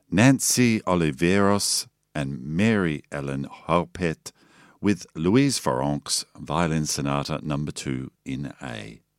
Nancy Oliveros and Mary Ellen Harpet with Louise Farrenc's Violin Sonata No. 2 in A.